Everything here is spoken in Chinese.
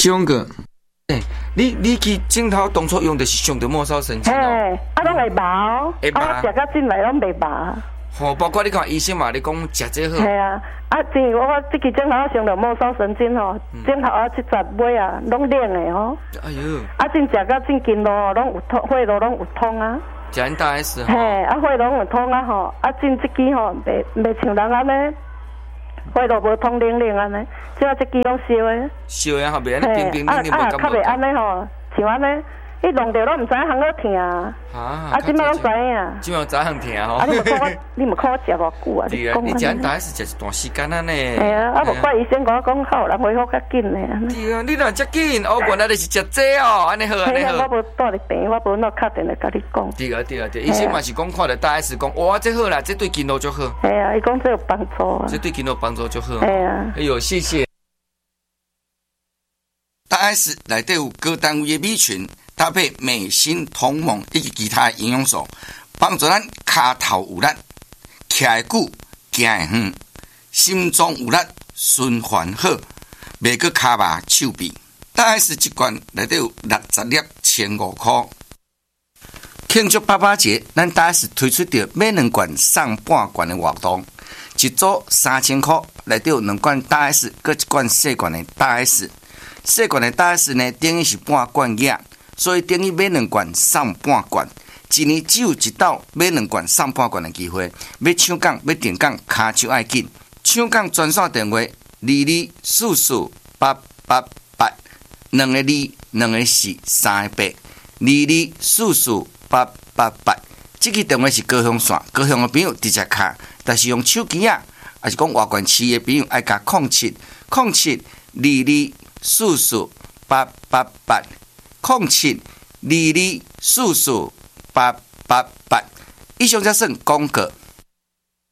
上个，你去镜头当初用的是上的末梢神经哦。 拢会麻， 会麻， 食到进来拢袂麻。 包括你看医生嘛，你讲食这好。 系啊，正如我这支镜头上着末梢神经吼，镜头70尾啊，拢冷的吼。 哎呦！ 正食到进筋路拢有通，血路拢有通啊。 食因大 S 嘿，血拢有通啊吼，进这支吼，袂像人安尼，血路无通冷冷安尼，即这支拢烧的。 烧的后面安尼冰冰冷冷，无感觉。 较袂安尼吼，像安尼。你弄着拢唔知行到疼啊！即摆拢知影。 即摆知影疼吼。 你无看我食偌久啊？ 对啊，你食大 S 食一段时间啊呢。 系啊，无怪医生讲好，人恢复较紧呢。 对啊，你若遮紧，原来就是食这哦，安尼好安尼好。 我无住伫病，我无那敲电来甲你讲。 对啊，医生嘛是讲看着大 S 讲，哇，这好啦，这对筋路就好。 系啊，伊讲这有帮助啊。 这对筋路帮助就好。 系啊。 哎呦，谢谢。大 S 内底有各单位的米群。搭配美心、同盟以及其他营养素，帮助咱脚头有力、徛会久、行会远、心脏有力、循环好，袂阁脚麻手臂。大 S 一罐内底有60粒，1500块。庆祝爸爸节，咱大 S 推出着买2罐送半罐的活动，一组3000块，内底有2罐大 S， 搁1罐细罐的大 S。细罐的大 S 呢，等于是半罐液。所以等于买2罐送半罐，一年只有一道买2罐送半罐的机会。要抢讲要订讲，卡手爱紧。抢讲专线电话22448882个2个4 3个8 22448882。这个电话是高雄线，高雄的朋友直接卡，但是用手机啊，还是讲外县市的朋友爱加0722448882。0722448882。以上才算广告。